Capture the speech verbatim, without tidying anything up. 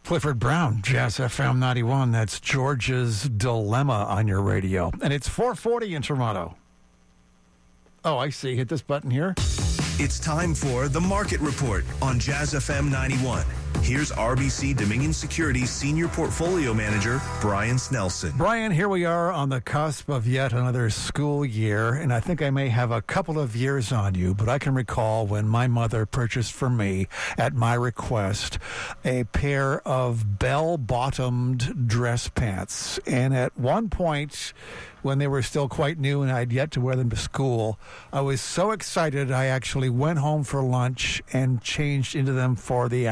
Clifford Brown, Jazz F M ninety-one. That's George's Dilemma on your radio. And it's four forty in Toronto. Oh, I see. Hit this button here. It's time for The Market Report on Jazz F M ninety-one. Here's R B C Dominion Securities Senior Portfolio Manager, Brian Snelson. Brian, here we are on the cusp of yet another school year, and I think I may have a couple of years on you, but I can recall when my mother purchased for me, at my request, a pair of bell-bottomed dress pants. And at one point, when they were still quite new and I'd yet to wear them to school, I was so excited I actually went home for lunch and changed into them for the